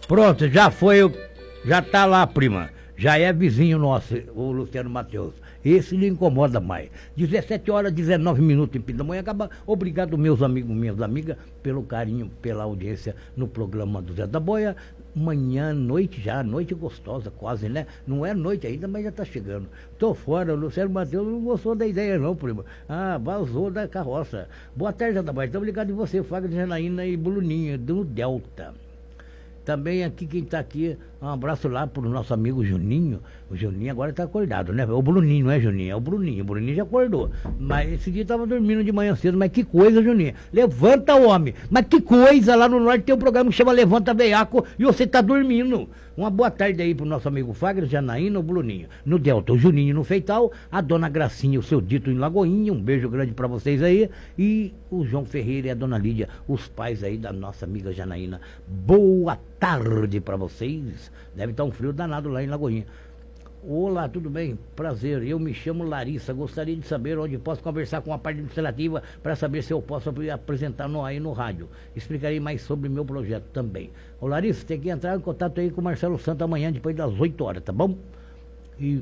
Pronto, já tá lá, prima. Já é vizinho nosso, o Luciano Matheus. Esse lhe incomoda mais. 17 horas, 19 minutos em Pindamonha. Acaba. Obrigado, meus amigos, minhas amigas, pelo carinho, pela audiência no programa do Zé da Boia. Manhã, noite já, noite gostosa, quase, né? Não é noite ainda, mas já tá chegando. Tô fora, o Luciano Matheus não gostou da ideia, não, prima. Ah, vazou da carroça. Boa tarde, Zé da Boia. Estamos ligados em você, Fagner, Janaína e Bruninha, do Delta. Também aqui, quem está aqui, um abraço lá para o nosso amigo Juninho. O Juninho agora está acordado, né? O Bruninho, não é Juninho, é o Bruninho. O Bruninho já acordou. Mas esse dia estava dormindo de manhã cedo. Mas que coisa, Juninho. Levanta, homem. Mas que coisa, lá no norte tem um programa que chama Levanta Veiaco e você está dormindo. Uma boa tarde aí pro nosso amigo Fagner, Janaína, o Bruninho. No Delta, o Juninho no Feital, a dona Gracinha, o seu Dito em Lagoinha. Um beijo grande para vocês aí. E o João Ferreira e a dona Lídia, os pais aí da nossa amiga Janaína. Boa tarde para vocês. Deve estar um frio danado lá em Lagoinha. Olá, tudo bem? Prazer, eu me chamo Larissa, gostaria de saber onde posso conversar com a parte administrativa para saber se eu posso apresentar aí no rádio. Explicarei mais sobre o meu projeto também. Ô Larissa, tem que entrar em contato aí com o Marcelo Santos amanhã, depois das 8 horas, tá bom? E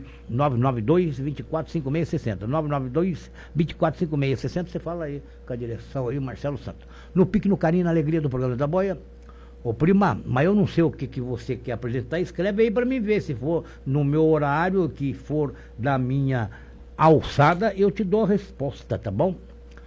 992-245660, 992-245660, você fala aí com a direção aí, o Marcelo Santos. No pique, no carinho, na alegria do programa da Boia. Ô prima, mas eu não sei o que você quer apresentar, escreve aí pra mim ver, se for no meu horário, que for da minha alçada, eu te dou a resposta, tá bom?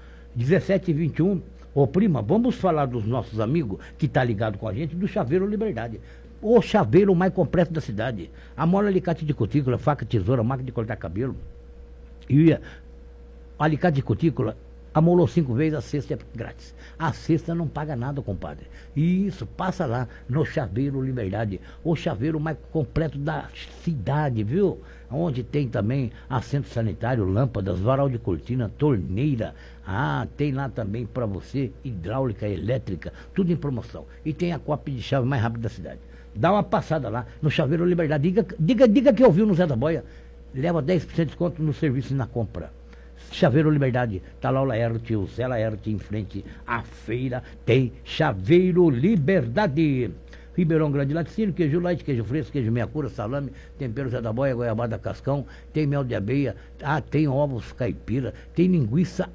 17h21, ô prima, vamos falar dos nossos amigos que tá ligado com a gente, do Chaveiro Liberdade. O chaveiro mais completo da cidade. Amora alicate de cutícula, faca, tesoura, máquina de cortar cabelo. E alicate de cutícula, amolou 5 vezes, a sexta é grátis. A sexta não paga nada, compadre. Isso, passa lá no Chaveiro Liberdade, o chaveiro mais completo da cidade, viu? Onde tem também assento sanitário, lâmpadas, varal de cortina, torneira. Ah, tem lá também para você hidráulica, elétrica, tudo em promoção. E tem a copa de chave mais rápida da cidade. Dá uma passada lá no Chaveiro Liberdade. Diga que ouviu no Zé da Boia. Leva 10% de desconto no serviço e na compra. Chaveiro Liberdade, tá lá o Laerte, o Zé Laerte em frente à feira, tem Chaveiro Liberdade. Ribeirão Grande Laticínio, queijo light, queijo fresco, queijo meia cura, salame, tempero Zé da Boia, goiabada cascão, tem mel de abelha, tem ovos caipira, tem linguiça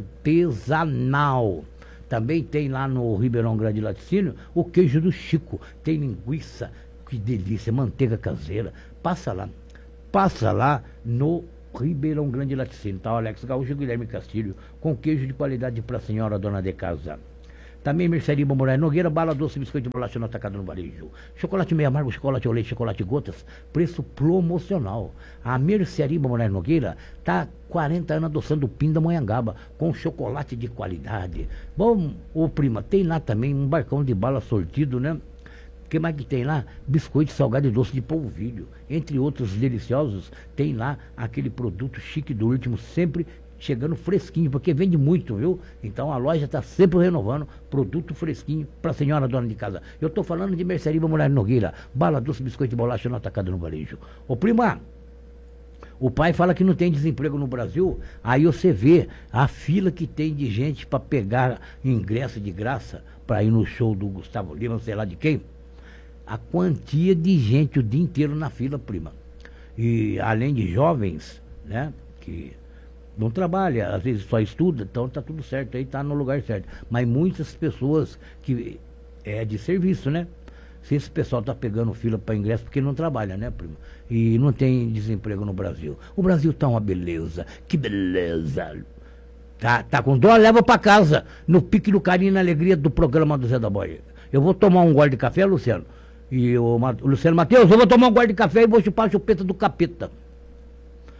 artesanal. Também tem lá no Ribeirão Grande Laticínio o queijo do Chico, tem linguiça, que delícia, manteiga caseira. Passa lá no Ribeirão Grande Laticínio, tá? O Alex Gaúcho e Guilherme Castilho, com queijo de qualidade para a senhora dona de casa. Também Mercearia Moraes Nogueira, bala doce, biscoito de bolacha no atacado no varejo. Chocolate meio amargo, chocolate ao leite, chocolate gotas, preço promocional. A Mercearia Moraes Nogueira tá 40 anos adoçando o Pindamonhangaba, com chocolate de qualidade. Bom, ô prima, tem lá também um barcão de bala sortido, né? O que mais que tem lá? Biscoito salgado e doce de polvilho. Entre outros deliciosos, tem lá aquele produto chique do último, sempre chegando fresquinho, porque vende muito, viu? Então a loja está sempre renovando produto fresquinho para a senhora dona de casa. Eu estou falando de Mercearia Moraes Nogueira, bala doce, biscoito de bolacha no atacado no varejo. Ô prima, o pai fala que não tem desemprego no Brasil, aí você vê a fila que tem de gente para pegar ingresso de graça para ir no show do Gustavo Lima, sei lá de quem. A quantia de gente o dia inteiro na fila, prima. E além de jovens, né, que não trabalha, às vezes só estuda, então tá tudo certo, aí tá no lugar certo. Mas muitas pessoas que é de serviço, né? Se esse pessoal tá pegando fila para ingresso porque não trabalha, né, prima? E não tem desemprego no Brasil. O Brasil tá uma beleza, que beleza. Tá com dó, leva para casa, no pique do carinho e na alegria do programa do Zé da Boia. Eu vou tomar um gole de café, Luciano. E o Luciano Matheus, eu vou tomar um gole de café e vou chupar a chupeta do capeta.